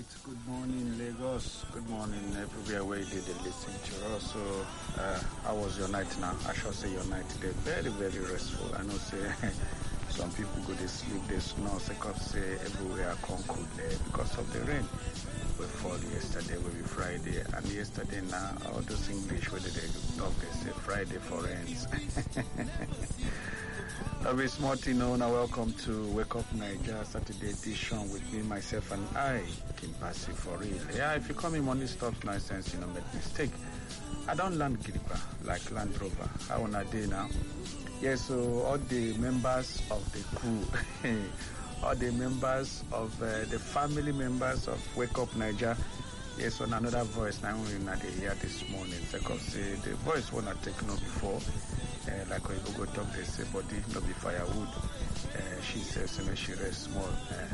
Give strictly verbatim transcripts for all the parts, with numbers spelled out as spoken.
right. Good morning, Lagos. Good morning, everywhere where you did listen to us. So, uh, how was your night now? I shall say your night today very, very restful. I know say some people go to sleep, they snore, say, cause say everywhere come cool there because of the rain. We fall yesterday, will be Friday, and yesterday now all those English where they talk, they say Friday for rains. Now, be smart, you know. Now, welcome to Wake Up Nigeria Saturday edition with me, myself, and I, Kim Passy for real. Yeah, if you call me money stops nonsense, you know, make mistake. I don't land Gripa like Land Rover. How on a day now? Yeah, so all the members of the crew, all the members of uh, the family members of Wake Up Nigeria. Yes, on another voice now we not hear this morning. Because say the voice will not take no before. Uh, like when you go talk, they say body no be firewood. Uh, she says you know, she rest small.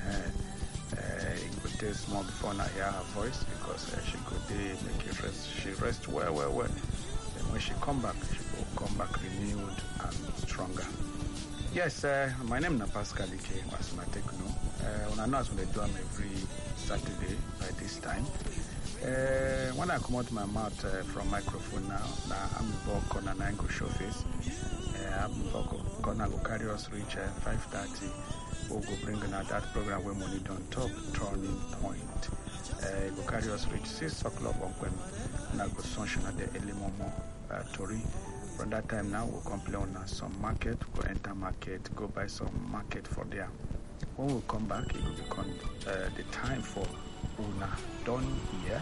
Uh, uh, it could take small before I hear her voice because uh, she could uh, make it rest. She rest well, well, well. And when she come back, she will come back renewed and stronger. Yes, uh, my name is Pascal Ike, as my techno. Uh, when I know as when they do them every Saturday by this time. Uh, when I come out my mouth uh, from microphone now, now I'm back on an angle show face. Uh, I'm back on go carry us reach uh, five thirty. We'll go bring in that program where money don't talk, turning point. Uh, go carry us reach six o'clock on when I go sunshine at the early momo uh, Tori. From that time now, we'll complain on some market, go enter market, go buy some market for there. When we come back, it will become uh, the time for Una done here.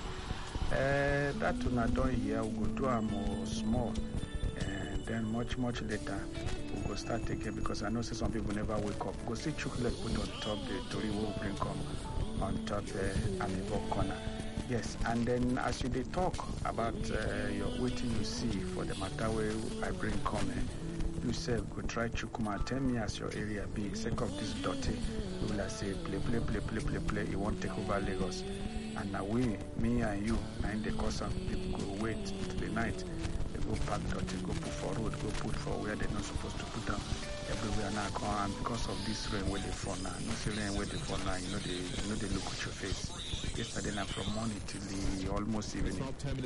Uh, that Una done here, we'll go do a more small. And then much, much later, we'll go start taking, because I know say some people never wake up. Go see chocolate put on top, the Tori will bring come on top uh, Amiibo corner. Yes, and then as you they talk about uh, your waiting you see for the matter where I bring comment, you say go try Chukuma, tell me as your area be, sake of this dirty, you will say play, play, play, play, play, play, you won't take over Lagos. And now we, me and you, and the cause some people go wait to the night, they go pack dirty, go put for road, go put for where they're not supposed to put them. Everywhere now come, and because of this rain where they fall now, no see rain where they fall now, you know they, you know they look at your face. Yesterday night from morning till the almost evening.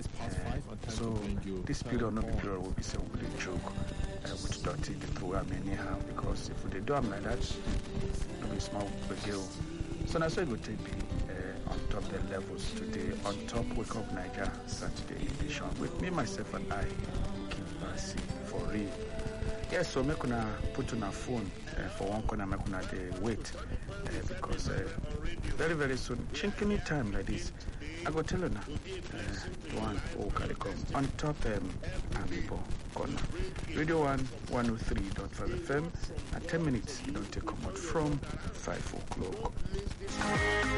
Uh, so this period, no period will be so really joke uh, with dirty the throw them anyhow, because if they do them like that, it'll be small big girl. So that's why we take be uh, on top the levels today, on top Wake Up Nigeria Saturday edition with me, myself, and I, Kim Passy for real. Yes, so make una put on a phone uh, for one corner, make una dey wait uh, because uh, very very soon, chinkini time like this, I go tell you now, uh, one who carry come on top um, Amiibo corner. Radio one one oh three point five F M, and ten minutes you don't take come out from five o'clock.